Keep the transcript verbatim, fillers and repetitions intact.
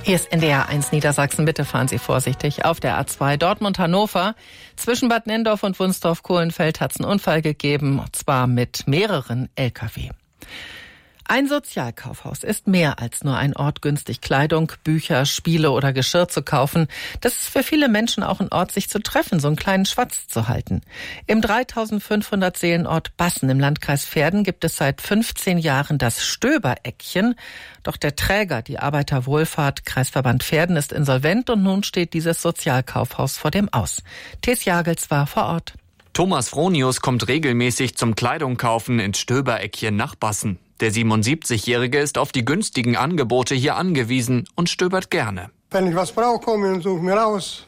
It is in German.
Hier ist N D R eins Niedersachsen. Bitte fahren Sie vorsichtig. Auf der A zwei Dortmund-Hannover. Zwischen Bad Nenndorf und Wunstorf-Kohlenfeld hat es einen Unfall gegeben. Und zwar mit mehreren L K W. Ein Sozialkaufhaus ist mehr als nur ein Ort, günstig Kleidung, Bücher, Spiele oder Geschirr zu kaufen. Das ist für viele Menschen auch ein Ort, sich zu treffen, so einen kleinen Schwatz zu halten. Im dreitausendfünfhundert Seelenort Bassen im Landkreis Verden gibt es seit fünfzehn Jahren das Stöber-Eckchen. Doch der Träger, die Arbeiterwohlfahrt Kreisverband Verden, ist insolvent und nun steht dieses Sozialkaufhaus vor dem Aus. Thes Jagels war vor Ort. Thomas Fronius kommt regelmäßig zum Kleidung kaufen ins Stöber-Eckchen nach Bassen. Der siebenundsiebzigjährige ist auf die günstigen Angebote hier angewiesen und stöbert gerne. Wenn ich was brauche, komme ich und suche mir raus.